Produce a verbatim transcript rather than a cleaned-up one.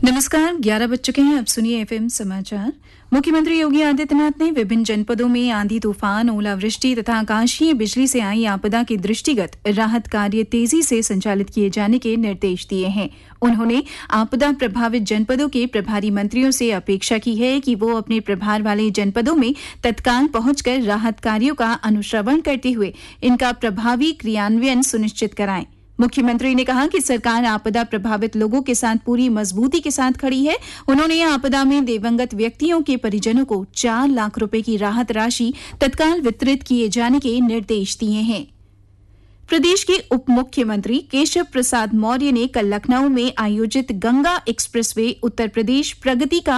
नमस्कार, ग्यारह बज चुके हैं। अब सुनिए एफएम समाचार। मुख्यमंत्री योगी आदित्यनाथ ने विभिन्न जनपदों में आंधी तूफान, ओलावृष्टि तथा आकाशीय बिजली से आई आपदा के दृष्टिगत राहत कार्य तेजी से संचालित किए जाने के निर्देश दिए हैं। उन्होंने आपदा प्रभावित जनपदों के प्रभारी मंत्रियों से अपेक्षा की है कि वो अपने प्रभार वाले जनपदों में तत्काल पहुंचकर राहत कार्यों का अनुश्रवण करते हुए इनका प्रभावी क्रियान्वयन सुनिश्चित कराएं। मुख्यमंत्री ने कहा कि सरकार आपदा प्रभावित लोगों के साथ पूरी मजबूती के साथ खड़ी है। उन्होंने आपदा में दिवंगत व्यक्तियों के परिजनों को चार लाख रुपए की राहत राशि तत्काल वितरित किए जाने के निर्देश दिए हैं। प्रदेश के उप मुख्यमंत्री केशव प्रसाद मौर्य ने कल लखनऊ में आयोजित गंगा एक्सप्रेसवे उत्तर प्रदेश प्रगति का